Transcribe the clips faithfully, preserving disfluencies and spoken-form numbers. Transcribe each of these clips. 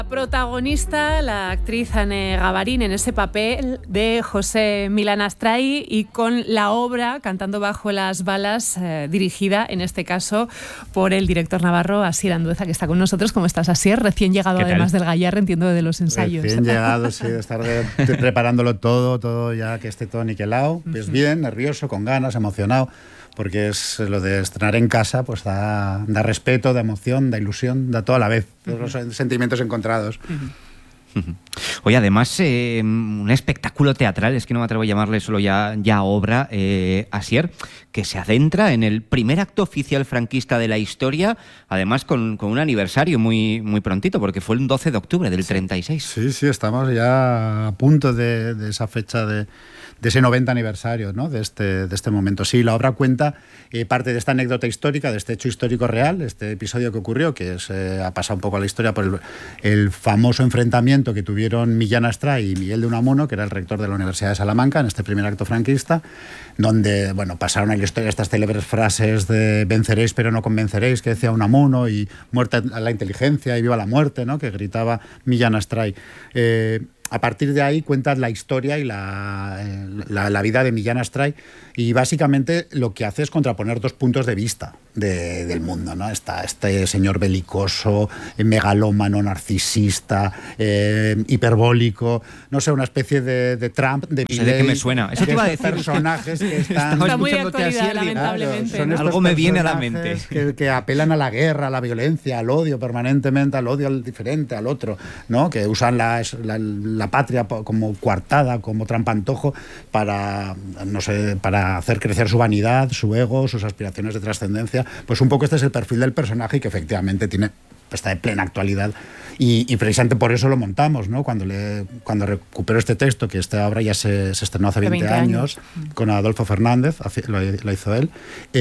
Protagonista, la actriz Ane Gabarín, en ese papel de José Milán Astray y con la obra Cantando bajo las balas, eh, dirigida en este caso por el director navarro Asier Andueza, que está con nosotros. ¿Cómo estás, Asier? Recién llegado además del Gallarre, entiendo, de los ensayos. Recién llegado, sí, de estar preparándolo todo, todo ya que esté todo niquelado. Pues uh-huh. Bien, nervioso, con ganas, emocionado, porque es lo de estrenar en casa, pues da, da respeto, da emoción, da ilusión, da todo a la vez, todos uh-huh. los sentimientos encontrados. Uh-huh. Oye, además, eh, un espectáculo teatral, es que no me atrevo a llamarle solo ya, ya obra, eh, Asier, que se adentra en el primer acto oficial franquista de la historia, además con, con un aniversario muy, muy prontito, porque fue el doce de octubre del treinta y seis. Sí, sí, estamos ya a punto de, de esa fecha de... de ese noventa aniversario, ¿no? de, este, de este momento. Sí, la obra cuenta eh, parte de esta anécdota histórica, de este hecho histórico real, este episodio que ocurrió, que es, eh, ha pasado un poco a la historia por el, el famoso enfrentamiento que tuvieron Millán Astray y Miguel de Unamuno, que era el rector de la Universidad de Salamanca, en este primer acto franquista, donde bueno, pasaron a la historia estas célebres frases de venceréis pero no convenceréis, que decía Unamuno, y muerte a la inteligencia y viva la muerte, ¿no? que gritaba Millán Astray. Eh, A partir de ahí cuentas la historia y la, la, la vida de Millán Astray, y básicamente lo que hace es contraponer dos puntos de vista de, del mundo, ¿no? Está este señor belicoso, megalómano, narcisista, eh, hiperbólico, no sé, una especie de, de Trump, de Milley. ¿De qué me suena? Eso te iba a decir. Personajes que están... Está muy de actualidad, lamentablemente. Claro, ¿no? Algo me viene a la mente. Que, que apelan a la guerra, a la violencia, al odio permanentemente, al odio al diferente, al otro, ¿no? Que usan la, la, la patria como coartada, como trampantojo para, no sé, para hacer crecer su vanidad, su ego, sus aspiraciones de trascendencia. Pues un poco este es el perfil del personaje, y que efectivamente tiene, está de plena actualidad, y, y precisamente por eso lo montamos, ¿no? Cuando, le, cuando recupero este texto, que esta obra ya se, se estrenó hace veinte años, con Adolfo Fernández, lo, lo hizo él,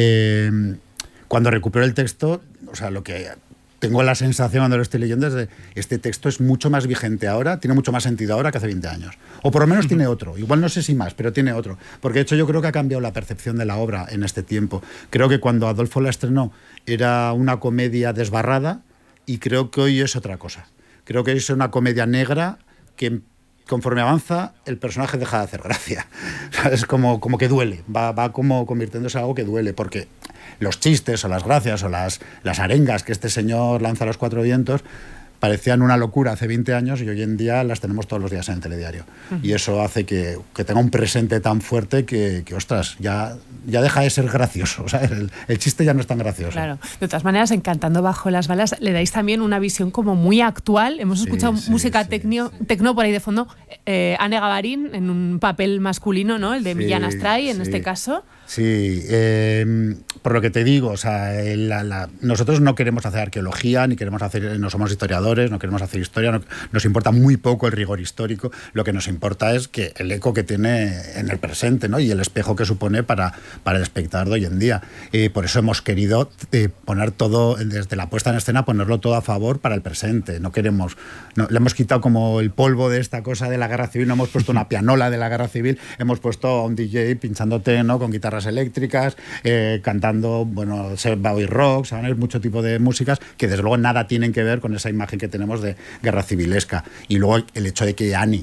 eh, cuando recupero el texto, o sea, lo que... tengo la sensación cuando lo estoy leyendo es de este texto es mucho más vigente ahora, tiene mucho más sentido ahora que hace veinte años. O por lo menos tiene otro. Igual no sé si más, pero tiene otro. Porque de hecho yo creo que ha cambiado la percepción de la obra en este tiempo. Creo que cuando Adolfo la estrenó era una comedia desbarrada, y creo que hoy es otra cosa. Creo que hoy es una comedia negra que, conforme avanza, el personaje deja de hacer gracia. Es como, como que duele, va, va como convirtiéndose en algo que duele, porque los chistes o las gracias o las, las arengas que este señor lanza a los cuatro vientos parecían una locura hace veinte años, y hoy en día las tenemos todos los días en el telediario. Uh-huh. Y eso hace que, que tenga un presente tan fuerte que, que ostras, ya, ya deja de ser gracioso. O sea, el, el chiste ya no es tan gracioso. Claro. De todas maneras, en Cantando bajo las balas le dais también una visión como muy actual. Hemos escuchado sí, sí, música sí, tecno, sí. tecno por ahí de fondo. Eh, Ane Gabarín en un papel masculino, ¿no? El de sí, Millán Astray, en sí. este caso. Sí, eh, por lo que te digo, o sea, la, la, nosotros no queremos hacer arqueología, ni queremos hacer, no somos historiadores, no queremos hacer historia, no, nos importa muy poco el rigor histórico. Lo que nos importa es que el eco que tiene en el presente, ¿no? Y el espejo que supone para, para el espectador de hoy en día. Eh, por eso hemos querido eh, poner todo, desde la puesta en escena, ponerlo todo a favor para el presente. No queremos, no, le hemos quitado como el polvo de esta cosa de la guerra civil, no hemos puesto una pianola de la guerra civil, hemos puesto a un D J pinchándote, ¿no? Con guitarras eléctricas, eh, cantando, bueno, Bowie rock, ¿saben? Mucho tipo de músicas que desde luego nada tienen que ver con esa imagen que tenemos de guerra civilesca. Y luego el hecho de que Ani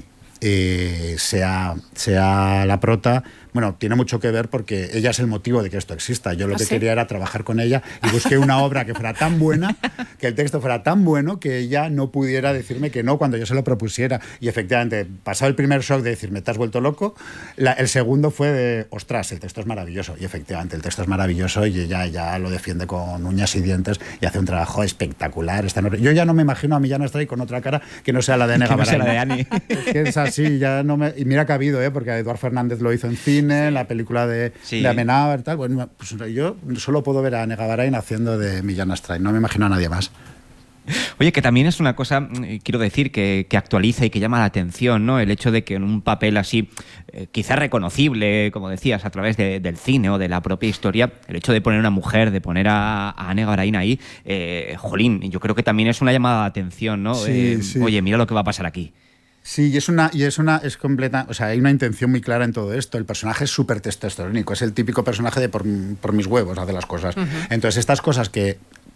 eh, sea, sea la prota, bueno, tiene mucho que ver porque ella es el motivo de que esto exista. Yo lo ¿Ah, que sí? quería era trabajar con ella, y busqué una obra que fuera tan buena, que el texto fuera tan bueno, que ella no pudiera decirme que no cuando yo se lo propusiera. Y efectivamente, pasado el primer shock de decirme, ¿te has vuelto loco?, la, el segundo fue de, ostras, el texto es maravilloso. Y efectivamente, el texto es maravilloso, y ella ya lo defiende con uñas y dientes y hace un trabajo espectacular. Yo ya no me imagino a Millán Astray con otra cara que no sea la de Ane Gabarín. Que no sea la de Ani. Es que es así, ya no me... Y mira que ha habido, ¿eh? Porque Eduard Fernández lo hizo en cine, sí. la película de, sí. de Amenábar y tal. Bueno, pues yo solo puedo ver a Ane Gabarín haciendo de Millán Astray, no me imagino a nadie más. Oye, que también es una cosa, quiero decir, que, que actualiza y que llama la atención, ¿no? El hecho de que en un papel así, eh, quizás reconocible, como decías, a través de, del cine o de la propia historia, el hecho de poner una mujer, de poner a, a Ane Gabarín ahí, eh, jolín, yo creo que también es una llamada de atención, ¿no? Sí, eh, sí. Oye, mira lo que va a pasar aquí. Sí, y es una, y es una, es completa, o sea, hay una intención muy clara en todo esto. El personaje es súper testosterónico, es el típico personaje de por, por mis huevos hace las cosas. Uh-huh. Entonces, estas cosas que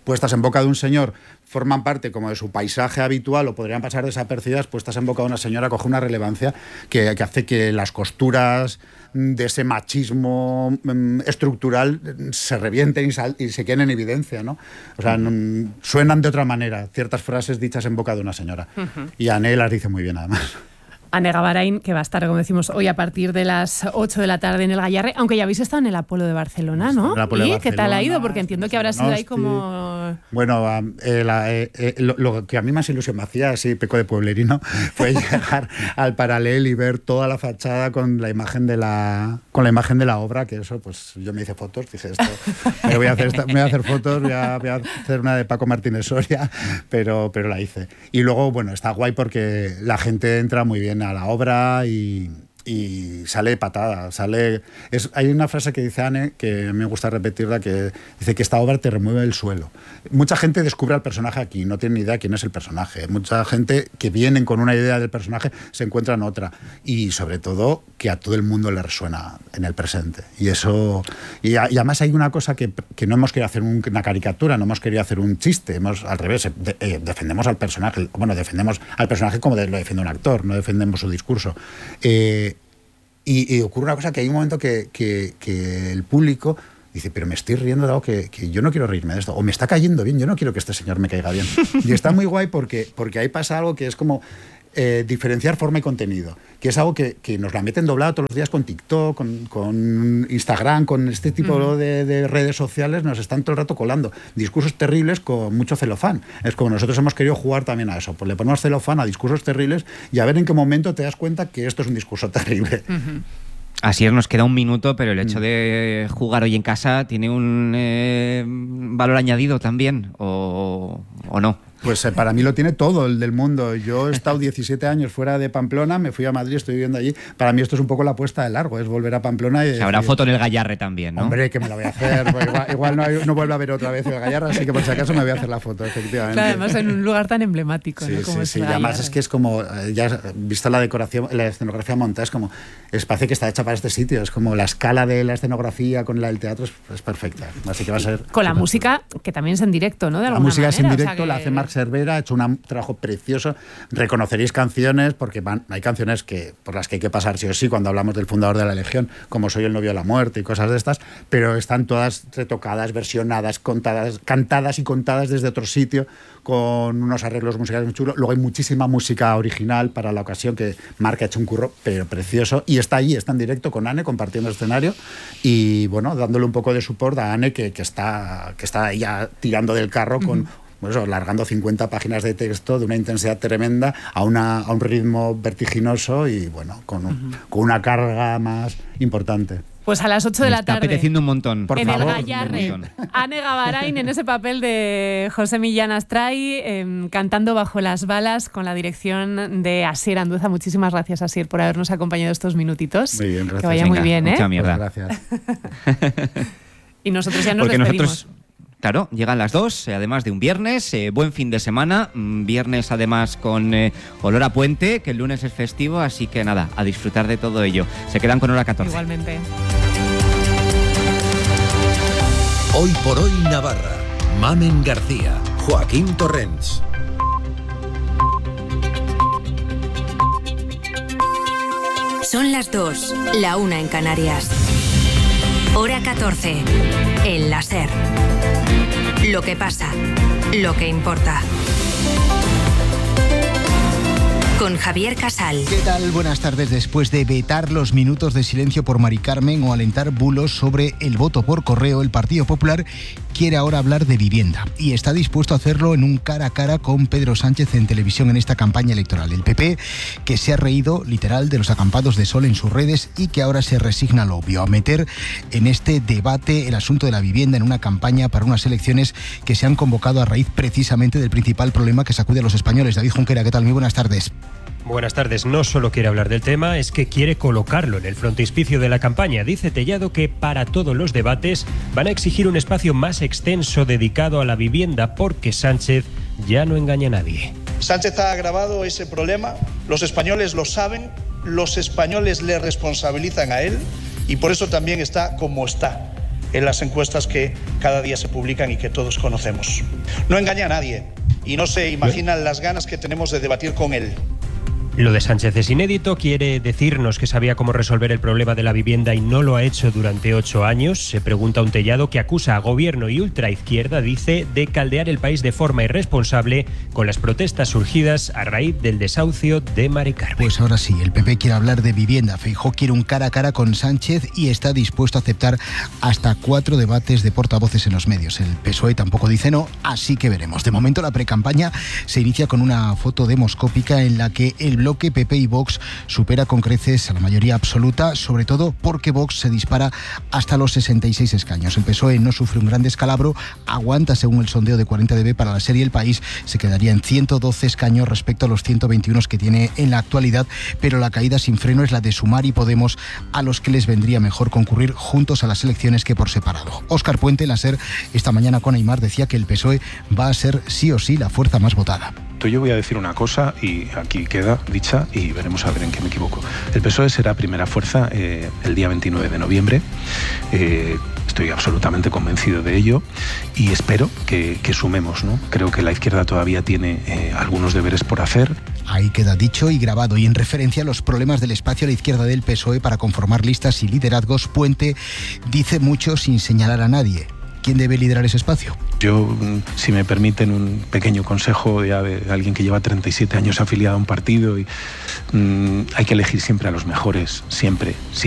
puestas en boca de un señor, forman parte como de su paisaje habitual o podrían pasar desapercibidas, puestas en boca de una señora, coge una relevancia que, que hace que las costuras de ese machismo mm, estructural se revienten y, sal, y se queden en evidencia, ¿no? O sea, mm, suenan de otra manera ciertas frases dichas en boca de una señora. Uh-huh. Y Anne las dice muy bien, además. Anne Gavarain, que va a estar, como decimos, hoy a partir de las ocho de la tarde en el Gallarre, aunque ya habéis estado en el Apolo de Barcelona, ¿no? Apolo ¿Y de qué tal ha ido? Porque Barcelona, entiendo que habrá sido ahí como... Bueno, eh, la, eh, eh, lo, lo que a mí más ilusión me hacía, así peco de pueblerino, fue llegar al Paralel y ver toda la fachada con la imagen de la con la imagen de la obra, que eso, pues yo me hice fotos, dije esto, me voy a hacer, esta, me voy a hacer fotos, voy a, voy a hacer una de Paco Martínez Soria, pero, pero la hice. Y luego, bueno, está guay porque la gente entra muy bien a la obra, Y, y sale patada, sale... Es, hay una frase que dice Anne, que a mí me gusta repetirla, que dice que esta obra te remueve el suelo. Mucha gente descubre al personaje aquí, no tiene ni idea quién es el personaje. Mucha gente que vienen con una idea del personaje se encuentran otra. Y sobre todo, que a todo el mundo le resuena en el presente. Y eso... Y, a, y además hay una cosa que, que no hemos querido hacer un, una caricatura, no hemos querido hacer un chiste, hemos, al revés, de, eh, defendemos al personaje, bueno, defendemos al personaje como de, lo defiende un actor, no defendemos su discurso. Eh, Y, y ocurre una cosa, que hay un momento que, que, que el público dice, pero me estoy riendo de algo que, que yo no quiero reírme de esto, o me está cayendo bien, yo no quiero que este señor me caiga bien. Y está muy guay porque, porque ahí pasa algo que es como eh, diferenciar forma y contenido, que es algo que, que nos la meten doblado todos los días con TikTok, con, con Instagram, con este tipo uh-huh. de, de redes sociales, nos están todo el rato colando discursos terribles con mucho celofán. Es como nosotros hemos querido jugar también a eso, pues le ponemos celofán a discursos terribles y a ver en qué momento te das cuenta que esto es un discurso terrible. Uh-huh. Así es, nos queda un minuto, pero el hecho de jugar hoy en casa tiene un eh, valor añadido también, o, o no. Pues eh, para mí lo tiene todo el del mundo. Yo he estado diecisiete años fuera de Pamplona, me fui a Madrid, estoy viviendo allí. Para mí esto es un poco la apuesta de largo, es volver a Pamplona y... O sea, habrá foto en el Gallarre también, ¿no? Hombre, que me la voy a hacer. Pues igual igual no, hay, no vuelvo a ver otra vez el Gallarre, así que por si acaso me voy a hacer la foto, efectivamente. Claro, además en un lugar tan emblemático, sí, ¿no? Como sí, es sí. el Y además Gallarre. es que es como, ya visto la decoración, la escenografía montada, es como, es, parece que está hecha para este sitio, es como la escala de la escenografía con la del teatro es, es perfecta. Así que va a ser... Con la música, que también es en directo, ¿no? De la alguna música manera, es en directo, o sea que... la hace Marc Cervera, ha hecho un trabajo precioso. Reconoceréis canciones, porque van, hay canciones que por las que hay que pasar sí o sí cuando hablamos del fundador de la Legión, como Soy el novio de la muerte y cosas de estas, pero están todas retocadas, versionadas, contadas, cantadas y contadas desde otro sitio, con unos arreglos musicales muy chulos. Luego hay muchísima música original para la ocasión, que Marc ha hecho un curro, pero precioso, y está allí, está en directo con Anne, compartiendo escenario, y bueno, dándole un poco de support a Anne, que, que está que está ya tirando del carro con... Uh-huh. Pues eso, largando cincuenta páginas de texto de una intensidad tremenda a, una, a un ritmo vertiginoso y bueno, con, un, uh-huh. con una carga más importante. Pues a las ocho de la tarde. Me está apeteciendo un montón. Por en favor, el Gallarre. Anne Gavarain en ese papel de José Millán Astray, eh, cantando Bajo las balas, con la dirección de Asier Andueza. Muchísimas gracias, Asier, por habernos acompañado estos minutitos. Muy bien, gracias. Que vaya Venga, muy bien, ¿eh? Mucha mierda. Pues gracias. Y nosotros ya nos Porque despedimos. Nosotros... Claro, llegan las dos, además de un viernes, eh, buen fin de semana, viernes además con eh, olor a puente, que el lunes es festivo, así que nada, a disfrutar de todo ello. Se quedan con hora catorce. Igualmente. Hoy por hoy Navarra, Mamen García, Joaquín Torrents. Son las dos, la una en Canarias. Hora catorce, el láser. Lo que pasa, lo que importa. Con Javier Casal. ¿Qué tal? Buenas tardes. Después de vetar los minutos de silencio por Mari Carmen o alentar bulos sobre el voto por correo, el Partido Popular quiere ahora hablar de vivienda y está dispuesto a hacerlo en un cara a cara con Pedro Sánchez en televisión en esta campaña electoral. El P P, que se ha reído literal de los acampados de sol en sus redes y que ahora se resigna a lo obvio, a meter en este debate el asunto de la vivienda en una campaña para unas elecciones que se han convocado a raíz precisamente del principal problema que sacude a los españoles. David Junquera, ¿qué tal? Muy buenas tardes. Buenas tardes. No solo quiere hablar del tema, es que quiere colocarlo en el frontispicio de la campaña. Dice Tellado que para todos los debates van a exigir un espacio más extenso dedicado a la vivienda porque Sánchez ya no engaña a nadie. Sánchez ha agravado ese problema, los españoles lo saben, los españoles le responsabilizan a él y por eso también está como está. en las encuestas que cada día se publican y que todos conocemos. No engaña a nadie y no se imaginan las ganas que tenemos de debatir con él. Lo de Sánchez es inédito, quiere decirnos que sabía cómo resolver el problema de la vivienda y no lo ha hecho durante ocho años. Se pregunta un Tellado que acusa a gobierno y ultraizquierda, dice, de caldear el país de forma irresponsable con las protestas surgidas a raíz del desahucio de Mari Carmen. Pues ahora sí, el P P quiere hablar de vivienda. Feijóo quiere un cara a cara con Sánchez y está dispuesto a aceptar hasta cuatro debates de portavoces en los medios. El P S O E tampoco dice no, así que veremos. De momento la precampaña se inicia con una foto demoscópica en la que el bloque P P y Vox supera con creces a la mayoría absoluta, sobre todo porque Vox se dispara hasta los sesenta y seis escaños. El P S O E no sufre un gran descalabro, aguanta según el sondeo de cuarenta D B para la serie El País, se quedaría en ciento doce escaños respecto a los ciento veintiuno que tiene en la actualidad, pero la caída sin freno es la de Sumar y Podemos, a los que les vendría mejor concurrir juntos a las elecciones que por separado. Óscar Puente, en la SER, esta mañana con Aimar, decía que el P S O E va a ser sí o sí la fuerza más votada. Yo voy a decir una cosa y aquí queda dicha y veremos a ver en qué me equivoco. El P S O E será primera fuerza eh, el día veintinueve de noviembre. Eh, estoy absolutamente convencido de ello y espero que, que sumemos, ¿no? Creo que la izquierda todavía tiene eh, algunos deberes por hacer. Ahí queda dicho y grabado. Y en referencia a los problemas del espacio a la izquierda del P S O E para conformar listas y liderazgos, Puente dice mucho sin señalar a nadie. ¿Quién debe liderar ese espacio? Yo, si me permiten un pequeño consejo ya de alguien que lleva treinta y siete años afiliado a un partido, y, mmm, hay que elegir siempre a los mejores, siempre, siempre.